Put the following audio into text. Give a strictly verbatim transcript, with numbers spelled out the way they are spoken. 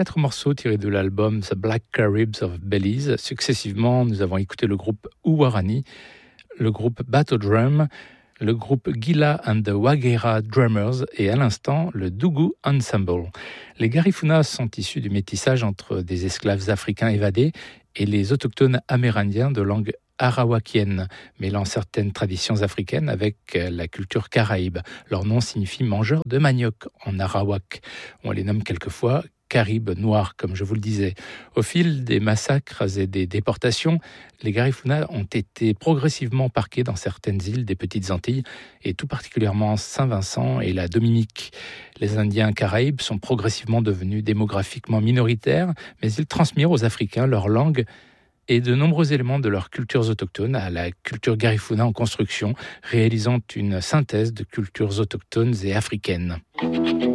quatre morceaux tirés de l'album The Black Caribs of Belize. Successivement, nous avons écouté le groupe Uwarani, le groupe Bato Drum, le groupe Gila and the Waghera Drummers et à l'instant le Dougou Ensemble. Les Garifuna sont issus du métissage entre des esclaves africains évadés et les autochtones amérindiens de langue arawakienne, mêlant certaines traditions africaines avec la culture caraïbe. Leur nom signifie mangeur de manioc en arawak. On les nomme quelquefois Caribes noirs, comme je vous le disais. Au fil des massacres et des déportations, les Garifuna ont été progressivement parqués dans certaines îles des Petites Antilles, et tout particulièrement Saint-Vincent et la Dominique. Les Indiens caraïbes sont progressivement devenus démographiquement minoritaires, mais ils transmirent aux Africains leur langue et de nombreux éléments de leurs cultures autochtones à la culture Garifuna en construction, réalisant une synthèse de cultures autochtones et africaines.